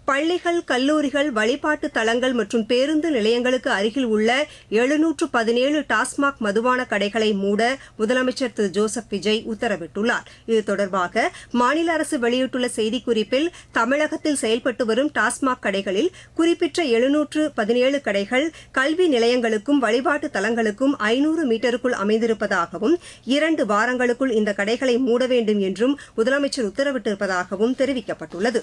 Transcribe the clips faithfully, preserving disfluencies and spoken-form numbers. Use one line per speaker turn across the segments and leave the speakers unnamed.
பள்ளிகள், கல்லூரிகள், வழிபாட்டு தலங்கள் மற்றும் பேருந்து நிலையங்களுக்கு அருகில் உள்ள எழுநூற்று பதினேழு டாஸ்மாக் மதுபான கடைகளை மூட முதலமைச்சர் திரு ஜோசப் விஜய் உத்தரவிட்டுள்ளார். இது தொடர்பாக மாநில அரசு வெளியிட்டுள்ள செய்திக்குறிப்பில், தமிழகத்தில் செயல்பட்டு வரும் டாஸ்மாக் கடைகளில் குறிப்பிட்ட எழுநூற்று பதினேழு கடைகள் கல்வி நிலையங்களுக்கும் வழிபாட்டு தலங்களுக்கும் ஐநூறு மீட்டருக்குள் அமைந்திருப்பதாகவும், இரண்டு வாரங்களுக்குள் இந்த கடைகளை மூட வேண்டும் என்றும் முதலமைச்சர் உத்தரவிட்டிருப்பதாகவும் தெரிவிக்கப்பட்டுள்ளது.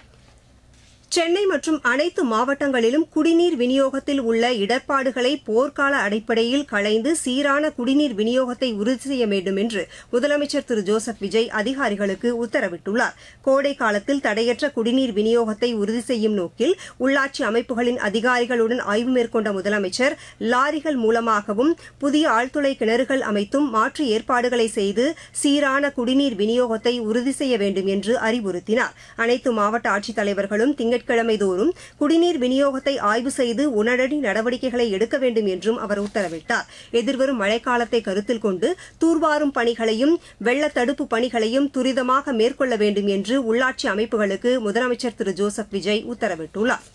சென்னை மற்றும் அனைத்து மாவட்டங்களிலும் குடிநீர் விநியோகத்தில் உள்ள இடர்பாடுகளை போர்க்கால அடிப்படையில் களைந்து சீரான குடிநீர் விநியோகத்தை உறுதி செய்ய வேண்டும் என்று முதலமைச்சர் திரு ஜோசப் விஜய் அதிகாரிகளுக்கு உத்தரவிட்டுள்ளார். கோடை காலத்தில் தடையற்ற குடிநீர் விநியோகத்தை உறுதி செய்யும் நோக்கில் உள்ளாட்சி அமைப்புகளின் அதிகாரிகளுடன் ஆய்வு மேற்கொண்ட முதலமைச்சர் லாரிகள் மூலமாகவும் புதிய ஆழ்துளை கிணறுகள் அமைத்தும் மாற்று ஏற்பாடுகளை செய்து சீரான குடிநீர் விநியோகத்தை உறுதி செய்ய வேண்டும் என்று அறிவுறுத்தினார். அனைத்து மாவட்ட ஆட்சித்தலைவர்களும் திங்கட்கிழமை கிழமை தோறும் குடிநீர் விநியோகத்தை ஆய்வு செய்து உடனடி நடவடிக்கைகளை எடுக்க வேண்டும் என்றும் அவர் உத்தரவிட்டார். எதிர்வரும் மழைக்காலத்தை கருத்தில் கொண்டு தூர்வாரும் பணிகளையும் வெள்ள தடுப்பு பணிகளையும் துரிதமாக மேற்கொள்ள வேண்டும் என்று உள்ளாட்சி அமைப்புகளுக்கு முதலமைச்சர் திரு ஜோசப் விஜய் உத்தரவிட்டுள்ளார்.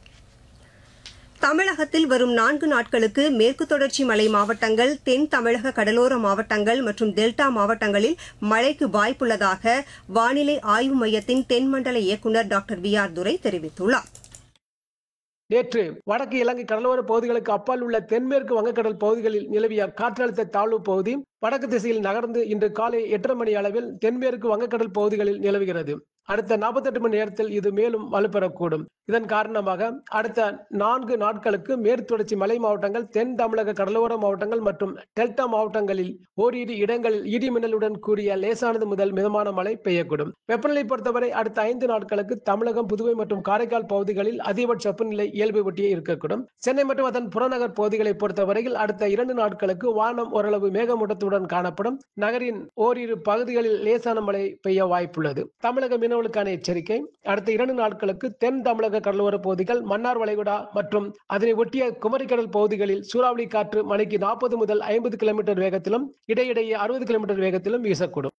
தமிழகத்தில் வரும் நான்கு நாட்களுக்கு மேற்கு தொடர்ச்சி மலை மாவட்டங்கள், தென் தமிழக கடலோர மாவட்டங்கள் மற்றும் டெல்டா மாவட்டங்களில் மழைக்கு வாய்ப்புள்ளதாக வானிலை ஆய்வு மையத்தின் தென்மண்டல இயக்குநர் டாக்டர் வி ஆர் துரை தெரிவித்துள்ளார்.
நேற்று வடக்கு இலங்கை கடலோர பகுதிகளுக்கு அப்பால் உள்ள தென்மேற்கு வங்கக்கடல் பகுதிகளில் நிலவிய காற்றழுத்த தாழ்வு பகுதி வடக்கு திசையில் நகர்ந்து இன்று காலை எட்டரை மணி அளவில் தென்மேற்கு வங்கக்கடல் பகுதிகளில் நிலவுகிறது. அடுத்த நாற்பத்தி எட்டு மணி நேரத்தில் இது மேலும் வலுப்பெறக்கூடும். இதன் காரணமாக அடுத்த நான்கு நாட்களுக்கு மேற்கு தொடர்ச்சி மலை மாவட்டங்கள், தென் தமிழக கடலோர மாவட்டங்கள் மற்றும் டெல்டா மாவட்டங்களில் ஓரிரு இடங்களில் இடி மின்னலுடன் கூடிய லேசானது முதல் மிதமான மழை பெய்யக்கூடும். வெப்பநிலை பொறுத்தவரை அடுத்த ஐந்து நாட்களுக்கு தமிழகம், புதுவை மற்றும் காரைக்கால் பகுதிகளில் அதிகபட்ச வெப்பநிலை இயல்பு ஒட்டியே இருக்கக்கூடும். சென்னை மற்றும் அதன் புறநகர் பகுதிகளை பொறுத்தவரையில் அடுத்த இரண்டு நாட்களுக்கு வானம் ஓரளவு மேகமூட்டத்துடன் காணப்படும். நகரின் ஓரிரு பகுதிகளில் லேசான மழை பெய்ய வாய்ப்புள்ளது. தமிழக மீனவர்களுக்கான எச்சரிக்கை: அடுத்த இரண்டு நாட்களுக்கு தென் தமிழக கடலோர பகுதிகள், மன்னார் வளைகுடா மற்றும் அதனை ஒட்டிய குமரிக்கடல் பகுதிகளில் சூறாவளி காற்று மணிக்கு நாற்பது முதல் ஐம்பது கிலோமீட்டர் வேகத்திலும் இடையிடையே அறுபது கிலோமீட்டர் வேகத்திலும் வீசக்கூடும்.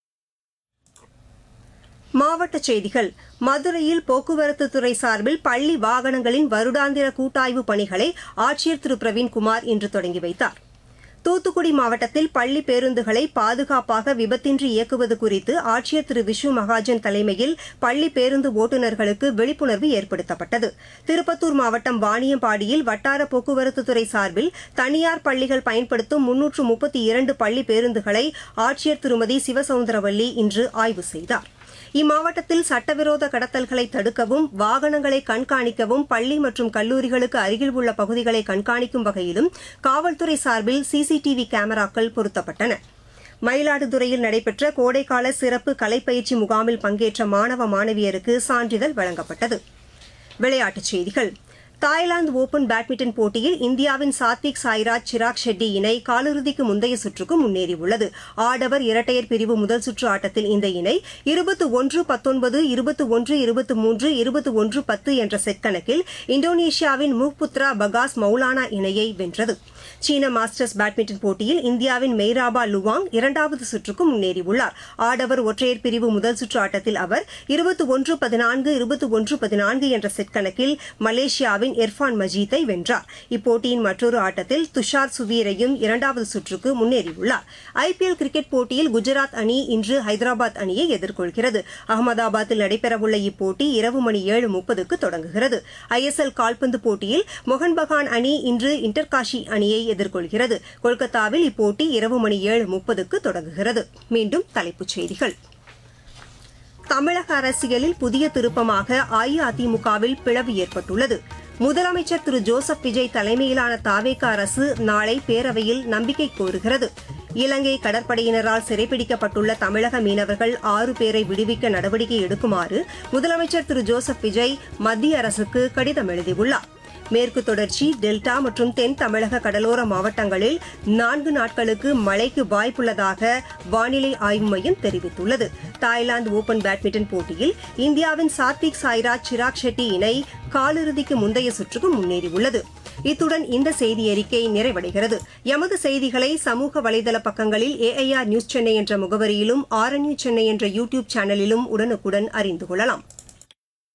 மாவட்டச் செய்திகள். மதுரையில் போக்குவரத்து துறை சார்பில் பள்ளி வாகனங்களின் வருடாந்திர கூட்டாய்வு பணிகளை ஆட்சியர் திரு பிரவீன்குமார் இன்று தொடங்கி வைத்தார். தூத்துக்குடி மாவட்டத்தில் பள்ளி பேருந்துகளை பாதுகாப்பாக விபத்தின்றி இயக்குவது குறித்து ஆட்சியர் திரு விஷ்ணு மகாஜன் தலைமையில் பள்ளி பேருந்து ஓட்டுநர்களுக்கு விழிப்புணர்வு ஏற்படுத்தப்பட்டது. திருப்பத்தூர் மாவட்டம் வாணியம்பாடியில் வட்டார போக்குவரத்துத்துறை சார்பில் தனியார் பள்ளிகள் பயன்படுத்தும் முன்னூற்று முப்பத்தி இரண்டு பள்ளி பேருந்துகளை ஆட்சியர் திருமதி சிவசவுந்தரவல்லி இன்று ஆய்வு செய்தார். இம்மாவட்டத்தில் சட்டவிரோத கடத்தல்களை தடுக்கவும், வாகனங்களை கண்காணிக்கவும், பள்ளி மற்றும் கல்லூரிகளுக்கு அருகில் உள்ள பகுதிகளை கண்காணிக்கும் வகையிலும் காவல்துறை சார்பில் சிசிடிவி கேமராக்கள் பொருத்தப்பட்டன. மயிலாடுதுறையில் நடைபெற்ற கோடைக்கால சிறப்பு கலைப்பயிற்சி முகாமில் பங்கேற்ற மாணவ மாணவியருக்கு சான்றிதழ் வழங்கப்பட்டது. விளையாட்டுச் செய்திகள். தாய்லாந்து ஓபன் பேட்மிண்டன் போட்டியில் இந்தியாவின் சாத்விக் சாய்ராஜ், சிராக் ஷெட்டி இணை காலிறுதிக்கு முந்தைய சுற்றுக்கு முன்னேறியுள்ளது. ஆடவர் இரட்டையர் பிரிவு முதல் சுற்று ஆட்டத்தில் இந்த இணை இருபத்தி ஒன்று பத்தொன்பது, இருபத்தி ஒன்று இருபத்தி மூன்று, இருபத்தி ஒன்று பத்து என்ற செட் கணக்கில் இந்தோனேஷியாவின் முஹ்புத்ரா பகாஸ் மௌலானா இணையை வென்றது. சீன மாஸ்டர்ஸ் பேட்மிண்டன் போட்டியில் இந்தியாவின் மெய்ராபா லுவாங் இரண்டாவது சுற்றுக்கு முன்னேறியுள்ளார். ஆடவர் ஒற்றையர் பிரிவு முதல் சுற்று ஆட்டத்தில் அவர் இருபத்தி ஒன்று பதினான்கு, இருபத்தி ஒன்று பதினான்கு என்ற செட் கணக்கில் மலேசியாவின் இர்ஃபான் மஜீத்தை வென்றார். இப்போட்டியின் மற்றொரு ஆட்டத்தில் துஷார் சுவீரையும் இரண்டாவது சுற்றுக்கு முன்னேறியுள்ளார். ஐபிஎல் கிரிக்கெட் போட்டியில் குஜராத் அணி இன்று ஹைதராபாத் அணியை எதிர்கொள்கிறது. அகமதாபாத்தில் நடைபெறவுள்ள இப்போட்டி இரவு மணி ஏழு முப்பதுக்கு தொடங்குகிறது. ஐஎஸ்எல் கால்பந்து போட்டியில் மோகன் பகான் அணி இன்று இன்டர்காஷி அணியை எதிர்கொள்கிறது. கொல்கத்தாவில் இப்போட்டி இரவு மணி ஏழு முப்பதுக்கு தொடங்குகிறது. மீண்டும் தலைப்புச் செய்திகள். தமிழக அரசியலில் புதிய திருப்பமாக அஇஅதிமுகவில் பிளவு ஏற்பட்டுள்ளது. முதலமைச்சர் திரு ஜோசப் விஜய் தலைமையிலான தாவேகா அரசு நாளை பேரவையில் நம்பிக்கை கோருகிறது. இலங்கை கடற்படையினரால் சிறைப்பிடிக்கப்பட்டுள்ள தமிழக மீனவர்கள் ஆறு பேரை விடுவிக்க நடவடிக்கை எடுக்குமாறு முதலமைச்சர் திரு ஜோசப் விஜய் மத்திய அரசுக்கு கடிதம் எழுதியுள்ளார். மேற்கு தொடர்ச்சி, டெல்டா மற்றும் தென் தமிழக கடலோர மாவட்டங்களில் நான்கு நாட்களுக்கு மழைக்கு வாய்ப்புள்ளதாக வானிலை ஆய்வு மையம் தெரிவித்துள்ளது. தாய்லாந்து ஓபன் பேட்மிண்டன் போட்டியில் இந்தியாவின் சாத்விக் சாய்ராஜ், சிராக் ஷெட்டி இணை காலிறுதிக்கு முந்தைய சுற்றுக்கு முன்னேறியுள்ளது. இத்துடன் இந்த செய்தி அறிக்கை நிறைவடைகிறது. எமது செய்திகளை சமூக வலைதள பக்கங்களில் ஏஐஆர் நியூஸ் சென்னை என்ற முகவரியிலும், ஆர்என்யூ சென்னை என்ற யூ டியூப் சேனலிலும் உடனுக்குடன் அறிந்து கொள்ளலாம்.